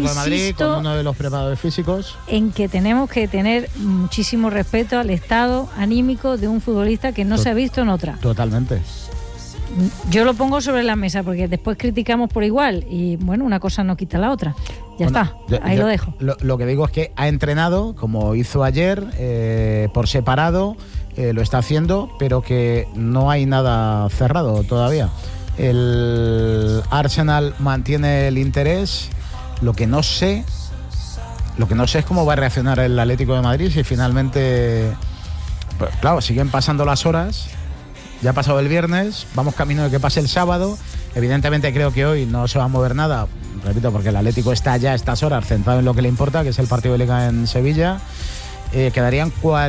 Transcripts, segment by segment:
Atlético de Madrid, con uno de los preparadores físicos. En que tenemos que tener muchísimo respeto al estado anímico de un futbolista que no se ha visto en otra. Totalmente. Yo lo pongo sobre la mesa porque después criticamos por igual y bueno, una cosa no quita la otra. Ya está, ahí lo dejo. Lo que digo es que ha entrenado, como hizo ayer, por separado, lo está haciendo, pero que no hay nada cerrado todavía. El Arsenal mantiene el interés. Lo que no sé es cómo va a reaccionar el Atlético de Madrid si finalmente, pues, claro, siguen pasando las horas. Ya ha pasado el viernes, vamos camino de que pase el sábado. Evidentemente creo que hoy no se va a mover nada, repito, porque el Atlético está ya a estas horas centrado en lo que le importa, que es el partido de Liga en Sevilla. Quedarían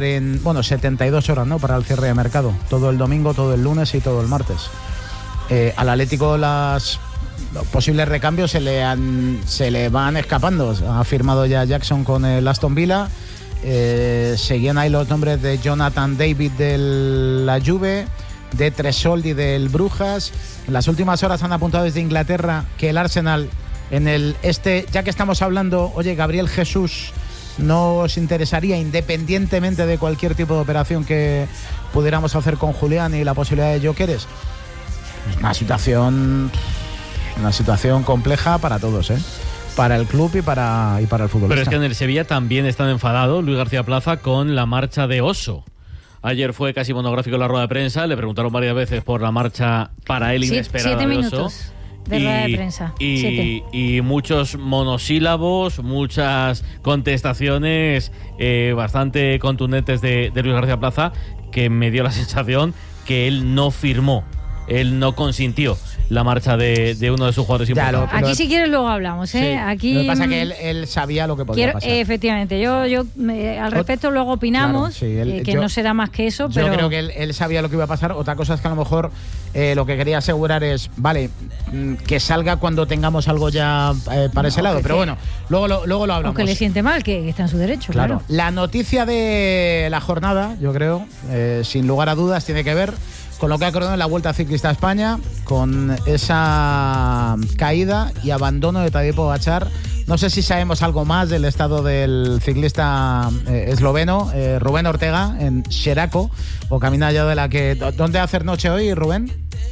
72 horas, ¿no?, para el cierre de mercado. Todo el domingo, todo el lunes y todo el martes. Al Atlético los posibles recambios se le van escapando. Ha firmado ya Jackson con el Aston Villa. Seguían ahí los nombres de Jonathan David de la Juve, de Tresoldi del Brujas. En las últimas horas han apuntado desde Inglaterra que el Arsenal ya que estamos hablando, oye, Gabriel Jesús no os interesaría, independientemente de cualquier tipo de operación que pudiéramos hacer con Julián y la posibilidad de Gyökeres. Una situación compleja para todos, para el club y para el futbolista. Pero es que en el Sevilla también están enfadados Luis García Plaza con la marcha de Oso. Ayer fue casi monográfico la rueda de prensa, le preguntaron varias veces por la marcha para él inesperada 7 de minutos Oso. De rueda de prensa. Y muchos monosílabos, muchas contestaciones bastante contundentes de Luis García Plaza, que me dio la sensación que él no firmó, él no consintió la marcha de uno de sus jugadores importantes. Aquí si quieres luego hablamos, Sí. Aquí lo que pasa es que él sabía lo que podía pasar. Efectivamente, yo al respecto luego opinamos, claro, sí, que no será más que eso, pero yo creo que él sabía lo que iba a pasar. Otra cosa es que a lo mejor lo que quería asegurar es, vale, que salga cuando tengamos algo ya para ese lado, pero bueno, luego lo hablamos. Aunque le siente mal, que está en su derecho, claro. La noticia de la jornada, yo creo, sin lugar a dudas, tiene que ver con lo que ha ocurrido en la Vuelta Ciclista a España, con esa caída y abandono de Tadej Pogačar. No sé si sabemos algo más del estado del ciclista esloveno, Rubén Ortega, en Xeraco, o camina allá de la que... ¿Dónde hacer noche hoy, Rubén?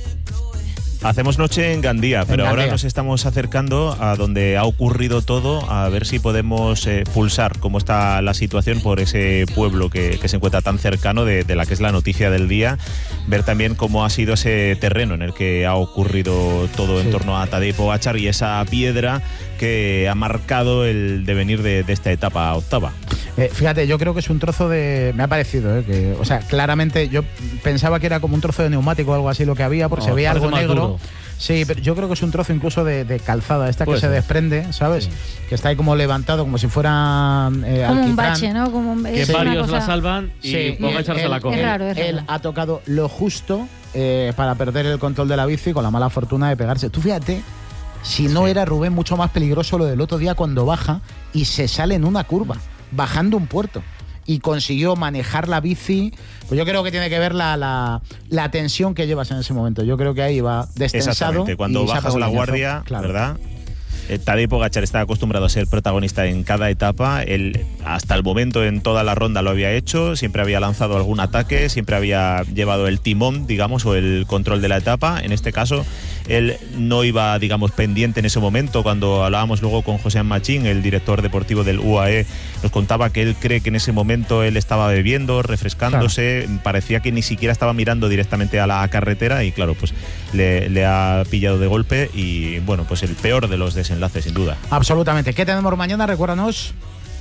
Hacemos noche en Gandía, pero ahora nos estamos acercando a donde ha ocurrido todo, a ver si podemos pulsar cómo está la situación por ese pueblo que se encuentra tan cercano de la que es la noticia del día, ver también cómo ha sido ese terreno en el que ha ocurrido todo en torno a Tadej Pogačar y esa piedra que ha marcado el devenir de esta etapa octava. Fíjate, yo creo que es un trozo de... Me ha parecido, que, o sea, claramente yo pensaba que era como un trozo de neumático o algo así lo que había, porque se veía algo negro. Duro. Sí, pero yo creo que es un trozo incluso de calzada, esta que se desprende, ¿sabes? Sí. Que está ahí como levantado, como si fuera como un bache, ¿no? Como que varios la salvan y Pogačar se la coge. Es raro. Él ha tocado lo justo para perder el control de la bici con la mala fortuna de pegarse. Tú fíjate, si no era, Rubén, mucho más peligroso lo del otro día cuando baja y se sale en una curva, bajando un puerto. Y consiguió manejar la bici. Pues yo creo que tiene que ver la tensión que llevas en ese momento. Yo creo que ahí va destensado. Exactamente, cuando bajas la guardia, claro. ¿Verdad? Tadej Pogačar está acostumbrado a ser protagonista en cada etapa. Él, hasta el momento, en toda la ronda lo había hecho. Siempre había lanzado algún ataque, siempre había llevado el timón, digamos, o el control de la etapa. En este caso, él no iba, digamos, pendiente en ese momento. Cuando hablábamos luego con José Machín, el director deportivo del UAE, nos contaba que él cree que en ese momento él estaba bebiendo, refrescándose. Claro. Parecía que ni siquiera estaba mirando directamente a la carretera y, claro, pues le ha pillado de golpe y, bueno, pues el peor de los desenlaces, sin duda. Absolutamente. ¿Qué tenemos mañana? Recuérdanos.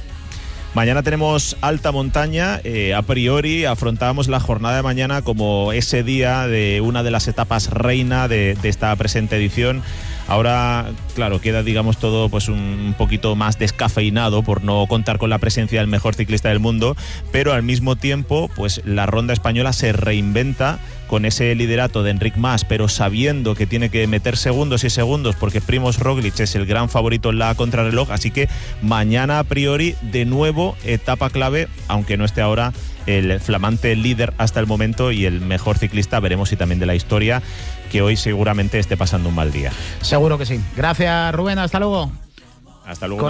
Mañana tenemos alta montaña. A priori afrontábamos la jornada de mañana como ese día de una de las etapas reina de esta presente edición. Ahora, claro, queda, digamos, todo pues un poquito más descafeinado por no contar con la presencia del mejor ciclista del mundo, pero al mismo tiempo, pues la ronda española se reinventa con ese liderato de Enric Mas, pero sabiendo que tiene que meter segundos y segundos porque Primož Roglič es el gran favorito en la contrarreloj, así que mañana a priori de nuevo etapa clave, aunque no esté ahora el flamante líder hasta el momento y el mejor ciclista, veremos si también de la historia, que hoy seguramente esté pasando un mal día. Seguro que sí. Gracias, Rubén, hasta luego. Hasta luego.